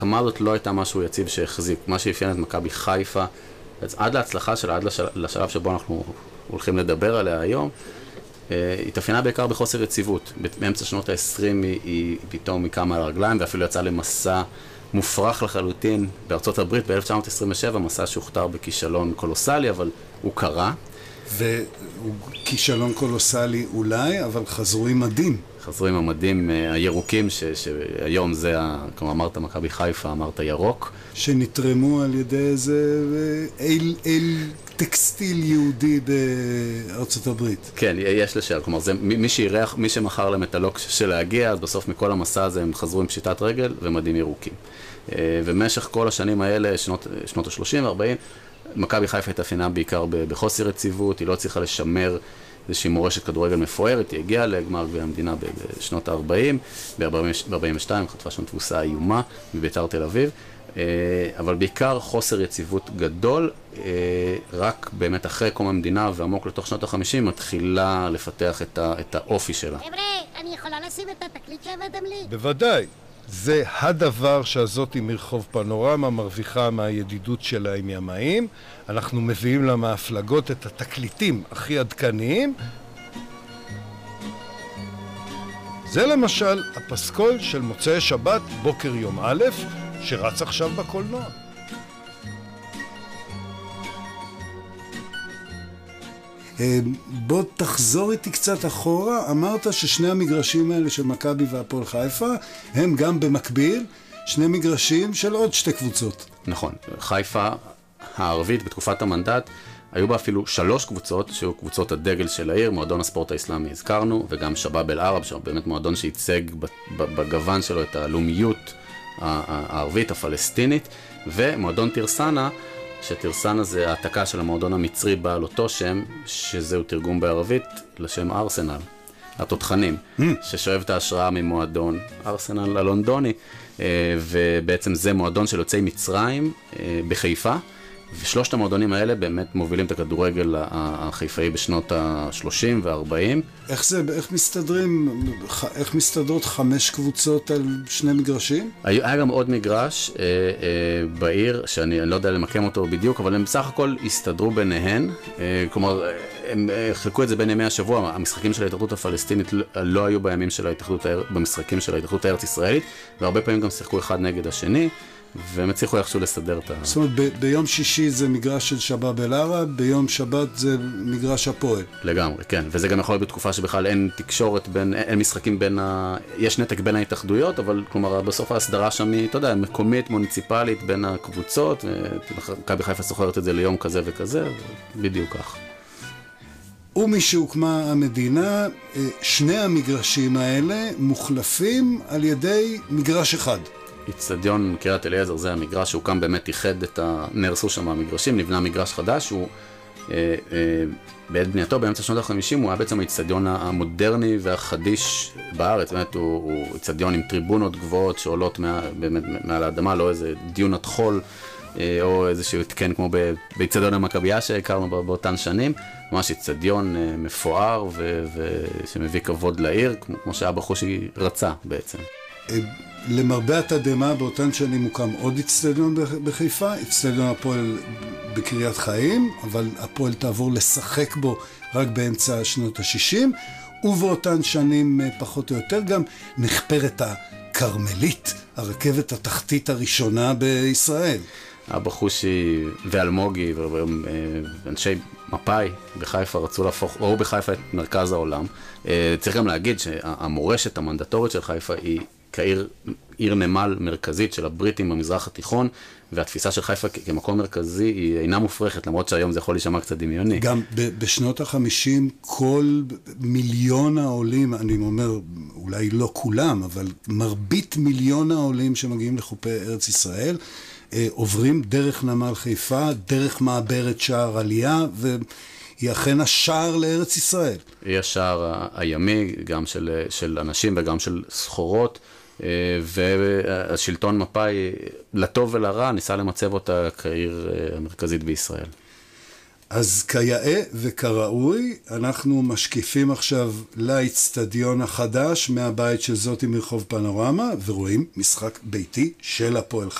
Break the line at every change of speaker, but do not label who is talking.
המלחמה הזאת לא הייתה משהו יציב שהחזיק, מה שאפיין את מכבי חיפה, עד להצלחה שלה, עד לשלב שבו אנחנו הולכים לדבר עליה היום, היא התאפיינה בעיקר בחוסר יציבות. באמצע שנות ה-20 היא פתאום קמה על הרגליים, ואפילו יצאה למסע מופרך לחלוטין בארצות הברית ב-1927, מסע שהוכתר בכישלון קולוסלי, אבל הוא קרה.
והוא כישלון קולוסלי אולי, אבל חזרו עם מדים.
חזרו עם המדים הירוקים, שהיום זה, כמו אמרת מכבי חיפה, אמרת ירוק.
שנתרמו על ידי איזה אל טקסטיל יהודי בארצות הברית.
כן, יש לשאל, כלומר, זה, מי שמכר להם את הלוק של להגיע, אז בסוף מכל המסע הזה הם חזרו עם פשיטת רגל ומדים ירוקים. ובמשך כל השנים האלה, שנות ה-30 ו-40, מכבי חיפה התאפיינה בעיקר בחוסר יציבות, היא לא צריכה לשמר איזושהי מורשת כדורגל מפוארת, היא הגיעה לגמר גביע המדינה בשנות ה-40, ב-42 חטפה שם תבוסה איומה מביתר תל אביב, אבל בעיקר חוסר יציבות גדול, רק באמת אחרי קום המדינה ועמוק לתוך שנות ה-50 מתחילה לפתח את האופי שלה.
חבר'ה, אני יכולה לשים את התקליט שהבאתם לי?
בוודאי. זה הדבר שהזאת מרחוב פנורמה מרוויחה מהידידות שלה עם ימאים. אנחנו מביאים לה מההפלגות את התקליטים הכי עדכניים. זה למשל הפסקול של מוצאי שבת בוקר יום א' שרץ עכשיו בקולנוע.
בוא תחזור איתי קצת אחורה. אמרת ששני המגרשים האלה של מכבי והפועל חיפה הם גם במקביל שני מגרשים של עוד שתי קבוצות.
נכון, חיפה הערבית בתקופת המנדט היו בה אפילו 3 קבוצות שהיו קבוצות הדגל של העיר, מועדון הספורט האסלאמי הזכרנו, וגם שבאב אל ערב, שבאמת מועדון שייצג בגוון שלו את הלאומיות הערבית הפלסטינית, ומועדון טירסנה, שטירסנה זה העתקה של המועדון המצרי בעל אותו שם, שזהו תרגום בערבית לשם ארסנל, התותחנים, ששואב את ההשראה ממועדון ארסנל הלונדוני, ובעצם זה מועדון של יוצאי מצרים בחיפה, ושלושת המועדונים האלה באמת מובילים את הכדורגל החיפאי בשנות ה-30 וה-40.
איך מסתדרות 5 קבוצות על 2 מגרשים?
היה גם עוד מגרש בעיר, שאני לא יודע למקם אותו בדיוק, אבל הם בסך הכל הסתדרו ביניהן, כלומר, הם חלקו את זה בין ימי השבוע. המשחקים של ההתאחדות הפלסטינית לא היו בימים של במשחקים של ההתאחדות הארץ ישראלית, והרבה פעמים גם שיחקו אחד נגד השני, והם הצליחו איכשהו לסדר את
זאת אומרת, ביום שישי זה מגרש של שבאב אל ערב, ביום שבת זה מגרש הפועל.
לגמרי, כן. וזה גם יכול להיות בתקופה שבכלל אין תקשורת אין משחקים יש נתק בין ההתאחדויות, אבל כלומר, בסוף ההסדרה שם היא, אתה יודע, מקומית, מוניציפלית בין הקבוצות, ומכבי חיפה סוחרת את זה ליום כזה וכזה, בדיוק כך.
ומשהוקמה המדינה, 2 המגרשים האלה מוחלפים על ידי מגרש אחד.
אצטדיון קריית אליעזר, זה המגרש שהוקם, באמת איחד נהרסו שם המגרשים, נבנה מגרש חדש, הוא בעת בנייתו באמצע שנות ה-50, הוא היה בעצם האצטדיון המודרני והחדיש בארץ, באמת הוא אצטדיון עם טריבונות גבוהות שעולות באמת מעל האדמה, לא איזה דיונת חול, או איזשהו התקן כמו באצטדיון המכבייה שהכרנו באותן שנים, ממש אצטדיון מפואר ושמביא כבוד לעיר, כמו שאבא חושי רצה בעצם.
למרבה התדהמה, באותן שנים הוקם עוד אצטדיון בחיפה, אצטדיון הפועל בקריית חיים, אבל הפועל תעבור לשחק בו רק באמצע שנות ה-60, ובאותן שנים פחות או יותר גם נחפרת הקרמלית, הרכבת התחתית הראשונה בישראל.
אבא חושי ואלמוגי ואנשי מפאי בחיפה רצו להפוך, ראו בחיפה את מרכז העולם. צריך גם להגיד שהמורשת המנדטורית של חיפה היא עיר נמל מרכזית של הבריטים במזרח התיכון, והתפיסה של חיפה כמקום מרכזי היא אינה מופרכת, למרות שהיום זה יכול להישמע קצת דמיוני.
גם בשנות ה-50 כל מיליון העולים, אני אומר, אולי לא כולם, אבל מרבית מיליון העולים שמגיעים לחופי ארץ ישראל, עוברים דרך נמל חיפה, דרך מעברת שער עלייה, היא אכן השער לארץ ישראל.
היא השער הימי, גם של אנשים וגם של סחורות, והשלטון מפאי, לטוב ולרע, ניסה למצב אותה כעיר המרכזית בישראל.
אז כיאה וכראוי, אנחנו משקיפים עכשיו לאצטדיון החדש מהבית של זאתי מרחוב פנורמה, ורואים משחק ביתי של הפועל חיפה.